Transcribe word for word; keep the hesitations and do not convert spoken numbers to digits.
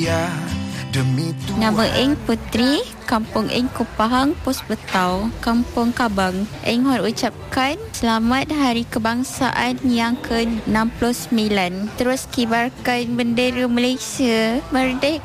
Nama Eng Putri, Kampung Eng Kupahang, Pos Betau, Kampung Kabang. Eng mohon ucapkan selamat Hari Kebangsaan yang ke enam puluh sembilan. Terus kibarkan bendera Malaysia merdeka.